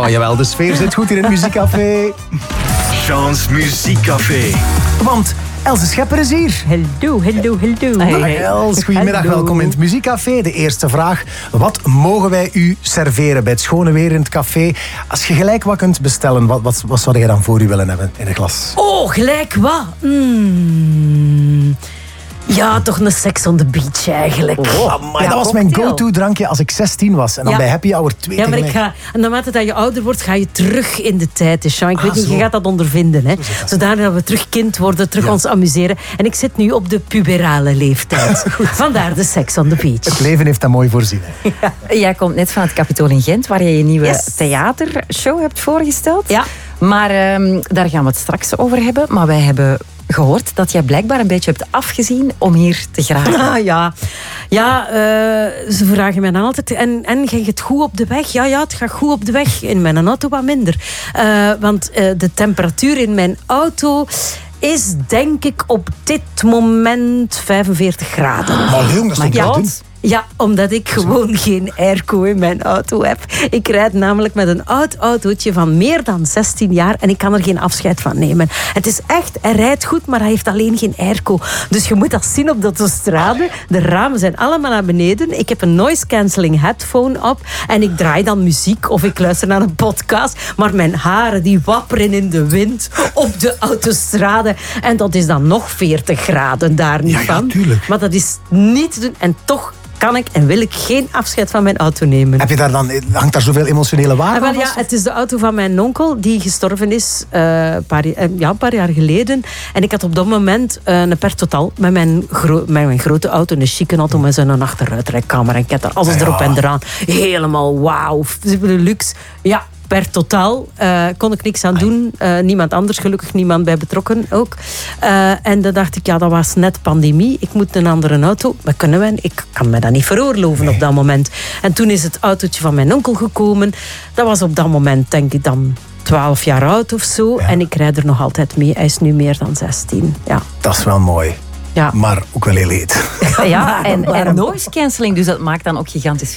Oh jawel, de sfeer zit goed in het muziekcafé. Jean's Muziekcafé. Want Else Schepper is hier. Hallo. Dag Els, goedemiddag, welkom in het Muziekcafé. De eerste vraag, wat mogen wij u serveren bij het schone weer in het café? Als je gelijk wat kunt bestellen, wat zou je dan voor u willen hebben in een glas? Oh, gelijk wat? Ja, toch een Sex on the Beach eigenlijk. Maar dat was mijn go-to drankje als ik 16 was. En dan bij Happy Hour 2 Ja, maar tegelijk. naarmate dat je ouder wordt, ga je terug in de tijd. Dus Jean, ik weet niet, zo. je gaat dat ondervinden. Hè? Zodanig dat we terug kind worden, terug ons amuseren. En ik zit nu op de puberale leeftijd. Vandaar de Sex on the Beach. Het leven heeft dat mooi voorzien. Hè. Jij komt net van het Capitool in Gent, waar je je nieuwe theatershow hebt voorgesteld. Ja. Maar daar gaan we het straks over hebben. Maar wij hebben gehoord dat jij blijkbaar een beetje hebt afgezien om hier te geraken. Ze vragen mij dan altijd, en ging het goed op de weg? Ja, het gaat goed op de weg. In mijn auto wat minder. Want de temperatuur in mijn auto is denk ik op dit moment 45 graden. Maar jong, dat is toch doen? Ja, omdat ik gewoon geen airco in mijn auto heb. Ik rijd namelijk met een oud autootje van meer dan 16 jaar en ik kan er geen afscheid van nemen. Het is echt, hij rijdt goed, maar hij heeft alleen geen airco. Dus je moet dat zien op de autostrade. De ramen zijn allemaal naar beneden. Ik heb een noise cancelling headphone op en ik draai dan muziek of ik luister naar een podcast. Maar mijn haren die wapperen in de wind op de autostrade. En dat is dan nog 40 graden daar niet van. Tuurlijk. Maar dat is niet te doen. En toch kan ik en wil ik geen afscheid van mijn auto nemen. Heb je daar dan, hangt daar zoveel emotionele waarde aan vast? Het is de auto van mijn onkel die gestorven is een paar jaar geleden. En ik had op dat moment een Per Total met mijn grote auto, een chique auto met zo'n achteruitrijkamer. En ik had daar alles erop en eraan. Helemaal wauw, luxe. Ja, Per Totaal kon ik niks aan doen. Niemand anders, gelukkig niemand bij betrokken ook. En dan dacht ik, dat was net pandemie. Ik moet een andere auto. Maar kunnen we? Ik kan me dat niet veroorloven op dat moment. En toen is het autootje van mijn onkel gekomen. Dat was op dat moment, denk ik dan, 12 jaar oud of zo. Ja. En ik rijd er nog altijd mee. Hij is nu meer dan 16. Ja. Dat is wel mooi. Ja. Maar ook wel heel heet. Ja, en noise cancelling, dus dat maakt dan ook gigantisch